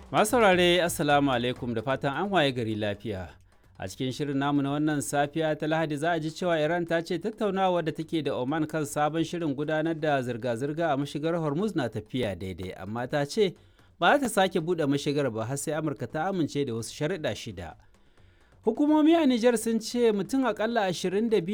Masu saurare Assalamu alaikum da fatan an waye gari lafiya. A cikin shirin namu na wannan safiya ta Lahadi za a ji cewa Iran ta ce tattaunawa da take da Oman kan sabon shirin gudanar da zirga-zirga a mashigar Hormuz na tafiya daidai, amma ta ce ba za ta sake buɗe mashigar ba har sai Amurka ta amince da wasu sharuɗa 6. Hukumomi a Nijar sun ce mutum akalla 22